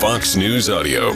Fox News Audio.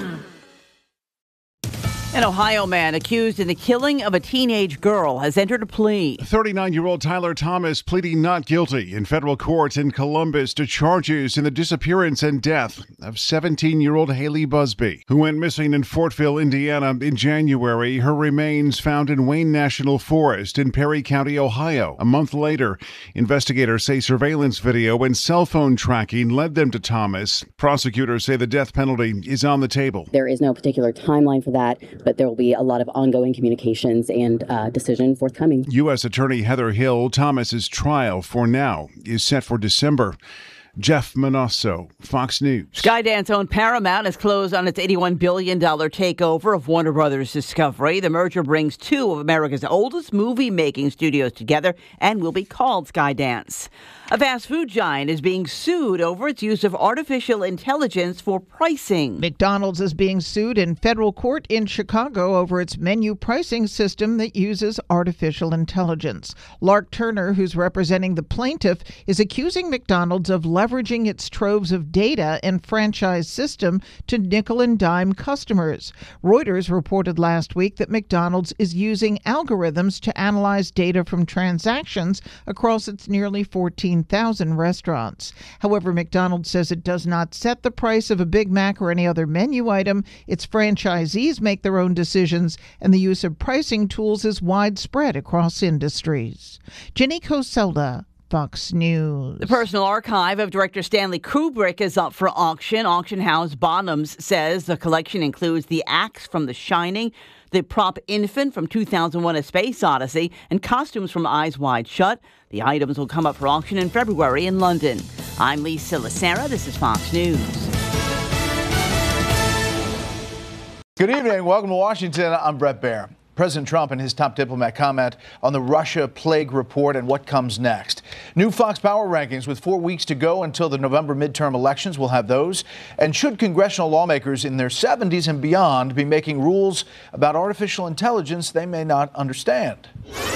An Ohio man accused in the killing of a teenage girl has entered a plea. 39-year-old Tyler Thomas pleading not guilty in federal court in Columbus to charges in the disappearance and death of 17-year-old Haley Busby, who went missing in Fortville, Indiana in January. Her remains found in Wayne National Forest in Perry County, Ohio. A month later, investigators say surveillance video and cell phone tracking led them to Thomas. Prosecutors say the death penalty is on the table. There is no particular timeline for that, but there will be a lot of ongoing communications and decision forthcoming. U.S. Attorney Heather Hill, Thomas's trial for now is set for December. Jeff Manosso, Fox News. Skydance-owned Paramount has closed on its $81 billion takeover of Warner Brothers Discovery. The merger brings two of America's oldest movie-making studios together and will be called Skydance. A fast food giant is being sued over its use of artificial intelligence for pricing. McDonald's is being sued in federal court in Chicago over its menu pricing system that uses artificial intelligence. Lark Turner, who's representing the plaintiff, is accusing McDonald's of leveraging its troves of data and franchise system to nickel and dime customers. Reuters reported last week that McDonald's is using algorithms to analyze data from transactions across its nearly 14,000 restaurants. However, McDonald's says it does not set the price of a Big Mac or any other menu item. Its franchisees make their own decisions, and the use of pricing tools is widespread across industries. Jenny Coselda, Fox News. The personal archive of director Stanley Kubrick is up for auction. Auction house Bonhams says the collection includes the axe from The Shining, the prop infant from 2001: A Space Odyssey, and costumes from Eyes Wide Shut. The items will come up for auction in February in London. I'm Lisa Lacera. This is Fox News. Good evening. Welcome to Washington. I'm Brett Baer. President Trump and his top diplomat comment on the Russia plague report and what comes next. New Fox Power rankings with 4 weeks to go until the November midterm elections. We'll have those. And should congressional lawmakers in their 70s and beyond be making rules about artificial intelligence they may not understand?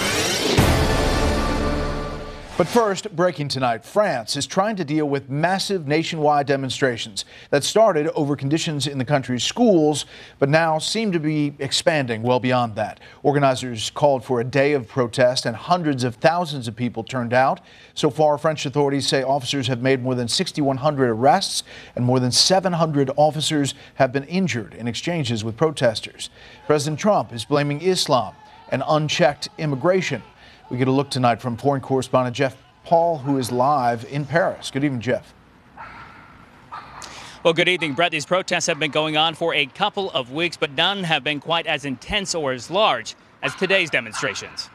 But first, breaking tonight, France is trying to deal with massive nationwide demonstrations that started over conditions in the country's schools, but now seem to be expanding well beyond that. Organizers called for a day of protest and hundreds of thousands of people turned out. So far, French authorities say officers have made more than 6,100 arrests and more than 700 officers have been injured in exchanges with protesters. President Trump is blaming Islam and unchecked immigration. We get a look tonight from foreign correspondent Jeff Paul, who is live in Paris. Good evening, Jeff. Well, good evening, Brett. These protests have been going on for a couple of weeks, but none have been quite as intense or as large as today's demonstrations.